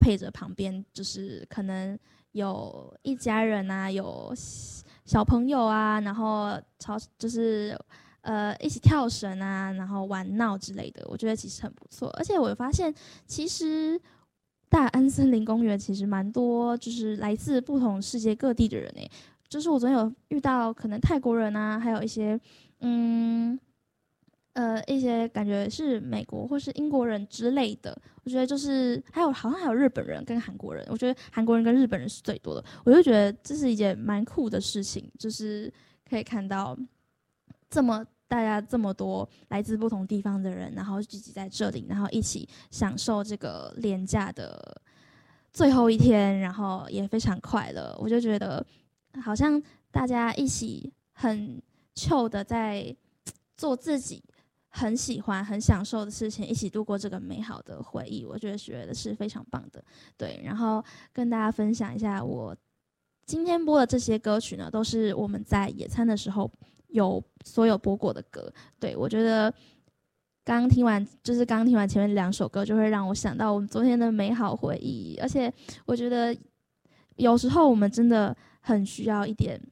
配着旁边就是可能有一家人啊，有小朋友啊，然后就是一起跳绳啊，然后玩闹之类的，我觉得其实很不错。而且我发现，其实大安森林公园其实蛮多，就是来自不同世界各地的人诶。就是我昨天有遇到可能泰国人啊，还有一些嗯一些感觉是美国或是英国人之类的。我觉得就是好像还有日本人跟韩国人，我觉得韩国人跟日本人是最多的。我就觉得这是一件蛮酷的事情，就是可以看到大家这么多来自不同地方的人，然后聚集在这里，然后一起享受这个连假的最后一天，然后也非常快乐。我就觉得好像大家一起很 chill 的在做自己很喜欢、很享受的事情，一起度过这个美好的回忆，我觉得是非常棒的。对，然后跟大家分享一下，我今天播的这些歌曲呢，都是我们在野餐的时候所有播过的歌。对，我觉得刚听完前面2首歌，就会让我想到我们昨天的美好回忆。而且我觉得有时候我们真的很需要一点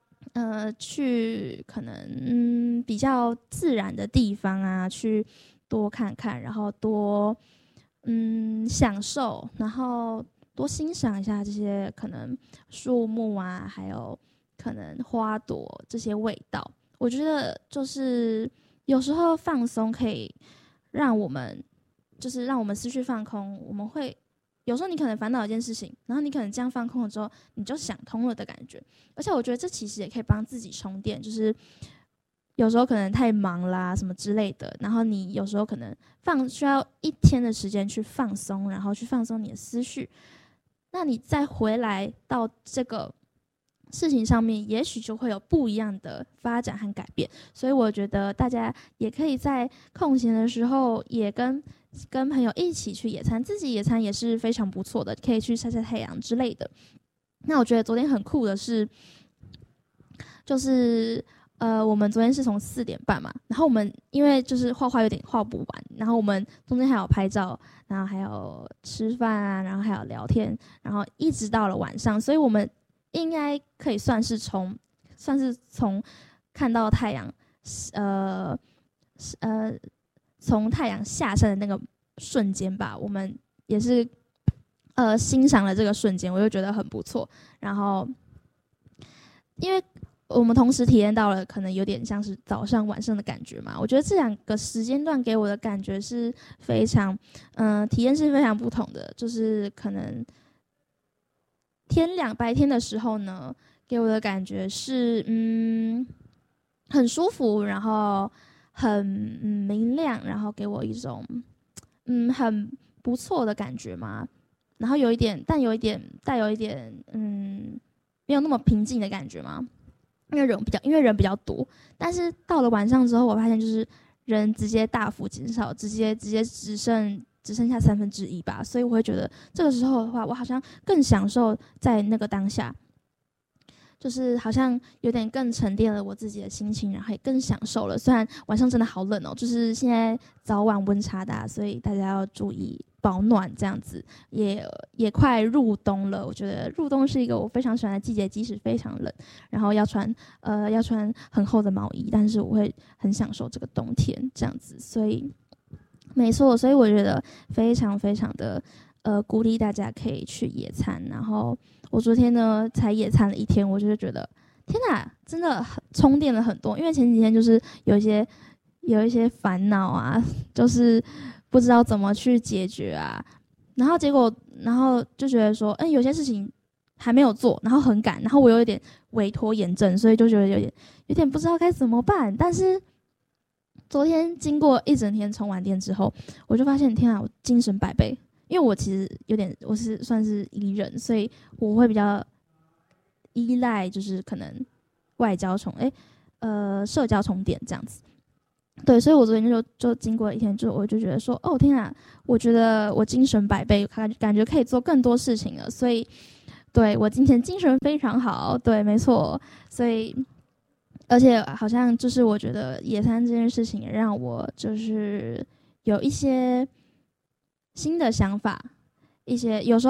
去可能比较自然的地方啊，去多看看，然后多享受，然后多欣赏一下这些可能树木啊，还有可能花朵这些味道。我觉得就是有时候放松可以让我们思绪放空，我们会有时候你可能烦恼一件事情，然后你可能这样放空了之后，你就想通了的感觉。而且我觉得这其实也可以帮自己充电，就是有时候可能太忙啦什么之类的，然后你有时候可能需要一天的时间去放松，然后去放松你的思绪，那你再回来到这个事情上面，也许就会有不一样的发展和改变。所以我觉得大家也可以在空闲的时候，也跟朋友一起去野餐，自己野餐也是非常不错的，可以去晒晒太阳之类的。那我觉得昨天很酷的是，就是我们昨天是从4点半嘛，然后我们因为就是画有点画不完，然后我们中间还有拍照，然后还有吃饭啊，然后还有聊天，然后一直到了晚上，所以我们应该可以算是从看到太阳，呃从太阳下山的那个瞬间吧，我们也是欣赏了这个瞬间，我就觉得很不错。然后因为我们同时体验到了可能有点像是早上晚上的感觉嘛，我觉得这2个时间段给我的感觉是非常体验是非常不同的。就是可能天亮白天的时候呢，给我的感觉是很舒服，然后很明亮，然后给我一种很不错的感觉嘛。然后带有一点没有那么平静的感觉嘛，因为人比较多。但是到了晚上之后，我发现就是人直接大幅减少，直接只剩下1/3吧。所以我会觉得这个时候的话，我好像更享受在那个当下，就是好像有点更沉淀了我自己的心情，然后也更享受了。虽然晚上真的好冷哦，就是现在早晚温差大，所以大家要注意保暖。这样子也快入冬了，我觉得入冬是一个我非常喜欢的季节，即使非常冷，然后要穿很厚的毛衣，但是我会很享受这个冬天这样子。所以没错，所以我觉得非常非常的鼓励大家可以去野餐。然后我昨天呢才野餐了1天，我就是觉得天哪，真的充电了很多。因为前几天就是有一些烦恼啊，就是不知道怎么去解决啊，然后就觉得说，有些事情还没有做，然后很赶，然后我有一点微拖延症，所以就觉得有点不知道该怎么办。但是昨天经过一整天充完电之后，我就发现天啊，我精神百倍。因为我其实我是算是 E 人，所以我会比较依赖就是可能社交充电这样子。对，所以我昨天就经过1天，我就觉得说，哦天啊，我觉得我精神百倍，感觉可以做更多事情了。所以对我今天精神非常好，对，没错。所以而且好像就是我觉得野餐这件事情也让我就是有一些新的想法， 一些有时候